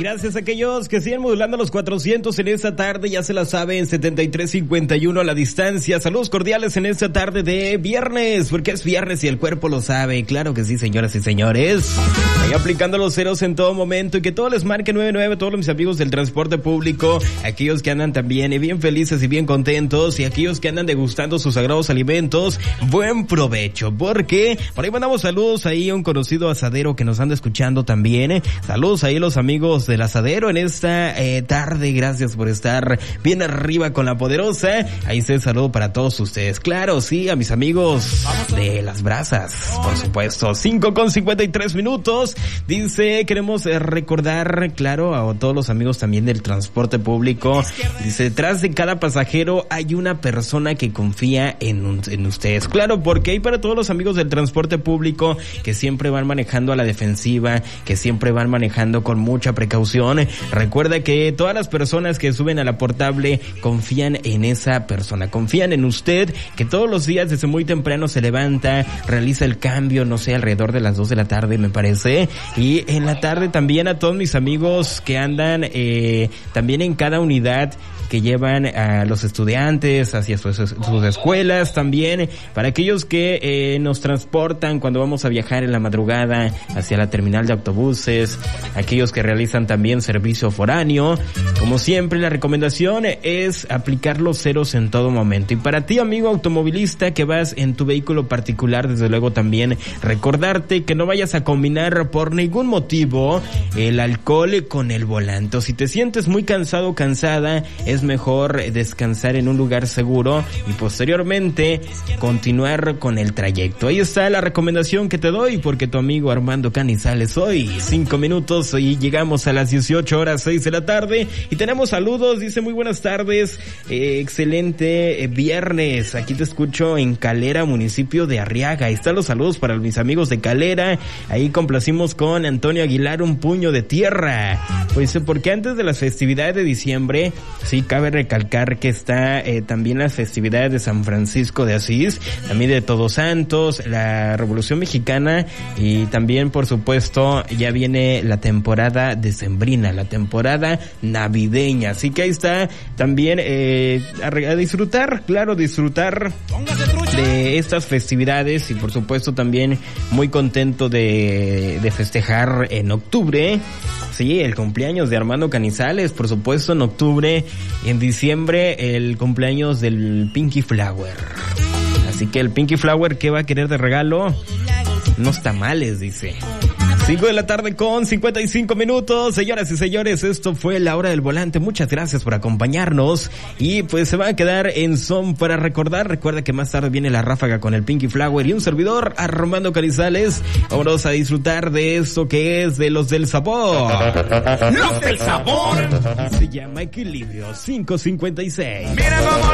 gracias a aquellos que siguen modulando los 400 en esta tarde, ya se la saben, 7351 a la distancia. Saludos cordiales en esta tarde de viernes, porque es viernes y el cuerpo lo sabe. Claro que sí, señoras y señores. Ahí aplicando los ceros en todo momento y que todo les marque 99, todos mis amigos del transporte público, aquellos que andan también bien felices y bien contentos, y aquellos que andan degustando sus sagrados alimentos, buen provecho, porque por ahí mandamos saludos ahí a un conocido asadero que nos anda escuchando también. Saludos ahí a los amigos del asadero en esta tarde, gracias por estar bien arriba con la poderosa. Ahí se saludo para todos ustedes, claro, sí, a mis amigos de las brasas, por supuesto. 5:53, dice, queremos recordar, claro, a todos los amigos también del transporte público, dice, detrás de cada pasajero hay una persona que confía en ustedes, claro, porque hay para todos los amigos del transporte público que siempre van manejando a la defensiva, que siempre van manejando con mucha precaución. Recuerda que todas las personas que suben a la portable confían en esa persona, confían en usted, que todos los días desde muy temprano se levanta, realiza el cambio, no sé, alrededor de las 2 de la tarde me parece, y en la tarde también a todos mis amigos que andan también en cada unidad que llevan a los estudiantes hacia sus escuelas, también para aquellos que nos transportan cuando vamos a viajar en la madrugada hacia la terminal de autobuses, aquellos que realizan también servicio foráneo. Como siempre, la recomendación es aplicar los ceros en todo momento. Y para ti, amigo automovilista que vas en tu vehículo particular, desde luego también recordarte que no vayas a combinar por ningún motivo el alcohol con el volante. O si te sientes muy cansado o cansada, es mejor descansar en un lugar seguro y posteriormente continuar con el trayecto. Ahí está la recomendación que te doy, porque tu amigo Armando Canizales hoy, 5 minutos y llegamos a las 18:06 de la tarde y tenemos saludos. Dice, muy buenas tardes, excelente viernes, aquí te escucho en Calera, municipio de Arriaga. Ahí están los saludos para mis amigos de Calera. Ahí complacimos con Antonio Aguilar, un puño de tierra. Pues porque antes de las festividades de diciembre, sí, cabe recalcar que está también las festividades de San Francisco de Asís, también de Todos Santos, la Revolución Mexicana, y también, por supuesto, ya viene la temporada decembrina, la temporada navideña. Así que ahí está también a disfrutar, claro, disfrutar de estas festividades, y por supuesto también muy contento de festejar en octubre. Sí, el cumpleaños de Armando Canizales, por supuesto, en octubre, y en diciembre el cumpleaños del Pinky Flower. Así que el Pinky Flower, ¿qué va a querer de regalo? Unos tamales, dice. 5:55. Señoras y señores, esto fue La Hora del Volante. Muchas gracias por acompañarnos. Y pues se va a quedar en son para recordar. Recuerda que más tarde viene la ráfaga con el Pinky Flower y un servidor, Armando Canizales. Vámonos a disfrutar de esto que es de los del sabor. ¡Los del sabor! Se llama Equilibrio. 5:56. Mira cómo